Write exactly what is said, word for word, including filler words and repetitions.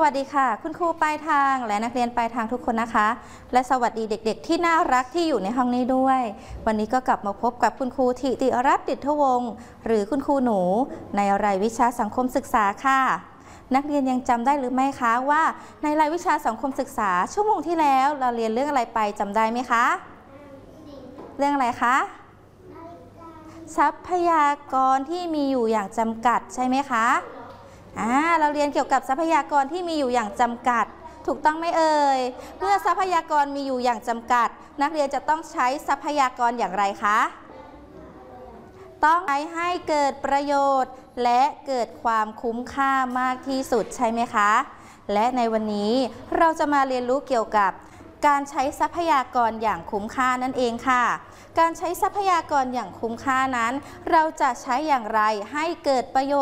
วัสดีค่ะคุณครูปลายทางและนักเรียนปลายทางทุกคนนะคะและสวัสดีเด็กๆที่น่ารักที่อยู่ในห้องนี้ด้วยวันนี้ก็กลับมาพบกับคุณครูธิติรัตน์ดิษฐวงศ์หรือคุณครูหนูในรายวิชาสังคมศึกษาค่ะนักเรียนยังจำได้หรือไม่คะว่าในรายวิชาสังคมศึกษาชั่วโมงที่แล้วเราเรียนเรื่องอะไรไปจำได้ไหมคะเรื่องอะไรคะทรัพยากรที่มีอยู่อย่างจำกัดใช่ไหมคะอ่าเราเรียนเกี่ยวกับทรัพยากรที่มีอยู่อย่างจำกัดถูกต้องไหมเอ่ยเมื่อทรัพยากรมีอยู่อย่างจำกัดนักเรียนจะต้องใช้ทรัพยากรอย่างไรคะต้องใช้ให้เกิดประโยชน์และเกิดความคุ้มค่ามากที่สุดใช่ไหมคะและในวันนี้เราจะมาเรียนรู้เกี่ยวกับการใช้ทรัพยากรอย่างคุ้มค่านั่นเองค่ะการใช้ทรัพยากรอย่างคุ้มค่านั้นเราจะใช้อย่างไรให้เกิดประโย